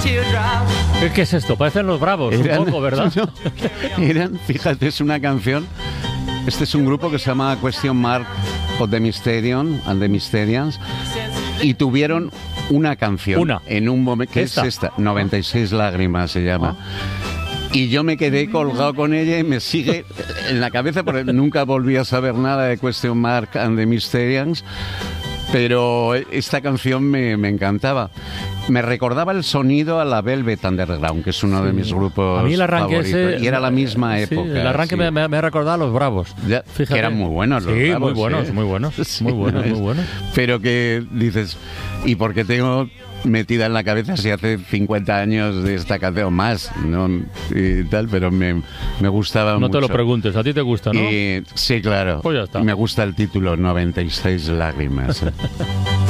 ¿Qué es esto? Parecen los Bravos, un poco, ¿verdad? Fíjate, es una canción. Este es un grupo que se llama Question Mark of the Mysterion and the Mysterians. Y tuvieron una canción en un momento, que es esta, 96 lágrimas se llama. Y yo me quedé colgado con ella y me sigue en la cabeza porque nunca volví a saber nada de Question Mark and the Mysterians. Pero esta canción me encantaba. Me recordaba el sonido a la Velvet Underground, que es uno de mis grupos a mí el arranque favoritos. ese, y era la misma época. El arranque me ha recordado a los Bravos. Ya, que eran muy buenos los Bravos. Muy buenos, muy buenos. Sí, muy buenos, muy buenos. Pero que dices, ¿y por qué tengo metida en la cabeza si hace 50 años de esta canción más, ¿no? Y tal, pero me gustaba mucho. No te lo preguntes, a ti te gusta, ¿no? Sí, claro. Pues ya está. Me gusta el título, 96 lágrimas.